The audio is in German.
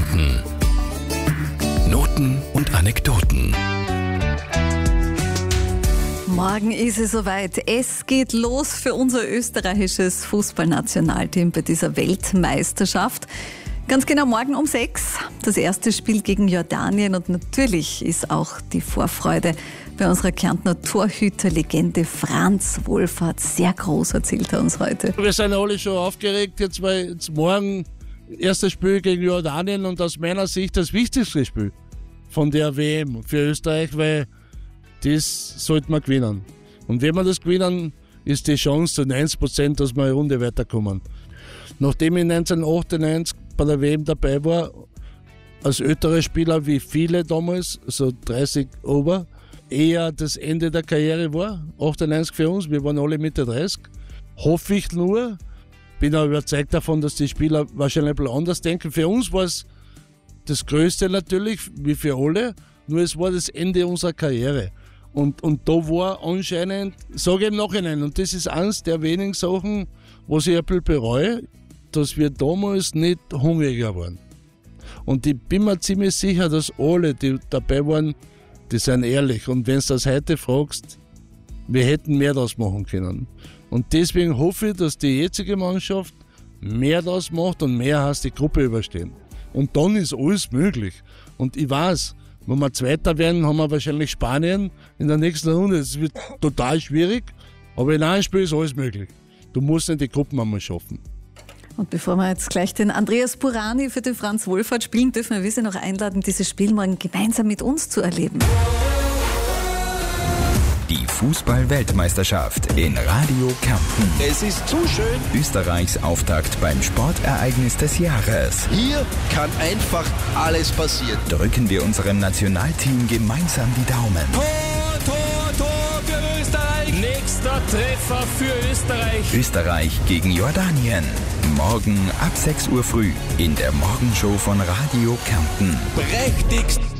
Kärnten. Noten und Anekdoten. Morgen ist es soweit. Es geht los für unser österreichisches Fußballnationalteam bei dieser Weltmeisterschaft. Ganz genau morgen um 6. Das erste Spiel gegen Jordanien und natürlich ist auch die Vorfreude bei unserer Kärntner Torhüterlegende Franz Wohlfahrt sehr groß, erzählt er uns heute. Wir sind alle schon aufgeregt, jetzt weil jetzt morgen erstes Spiel gegen Jordanien und aus meiner Sicht das wichtigste Spiel von der WM für Österreich, weil das sollte man gewinnen. Und wenn wir das gewinnen, ist die Chance zu 90%, dass wir eine Runde weiterkommen. Nachdem ich 1998 bei der WM dabei war, als älterer Spieler wie viele damals, so 30 over, eher das Ende der Karriere war, 98 für uns, wir waren alle Mitte 30, hoffe ich nur, bin auch überzeugt davon, dass die Spieler wahrscheinlich ein bisschen anders denken. Für uns war es das Größte natürlich, wie für alle, nur es war das Ende unserer Karriere. Und da war anscheinend, sage ich im Nachhinein, und das ist eines der wenigen Sachen, was ich ein bisschen bereue, dass wir damals nicht hungriger waren. Und ich bin mir ziemlich sicher, dass alle, die dabei waren, die sind ehrlich. Und wenn du das heute fragst, wir hätten mehr daraus machen können. Und deswegen hoffe ich, dass die jetzige Mannschaft mehr daraus macht und mehr heißt die Gruppe überstehen. Und dann ist alles möglich. Und ich weiß, wenn wir Zweiter werden, haben wir wahrscheinlich Spanien in der nächsten Runde. Es wird total schwierig, aber in einem Spiel ist alles möglich. Du musst nicht die Gruppen einmal schaffen. Und bevor wir jetzt gleich den Andreas Burani für den Franz Wohlfahrt spielen, dürfen wir Sie noch einladen, dieses Spiel morgen gemeinsam mit uns zu erleben. Die Fußball-Weltmeisterschaft in Radio Kärnten. Es ist zu schön. Österreichs Auftakt beim Sportereignis des Jahres. Hier kann einfach alles passieren. Drücken wir unserem Nationalteam gemeinsam die Daumen. Tor für Österreich. Nächster Treffer für Österreich. Österreich gegen Jordanien. Morgen ab 6 Uhr früh in der Morgenshow von Radio Kärnten. Prächtigst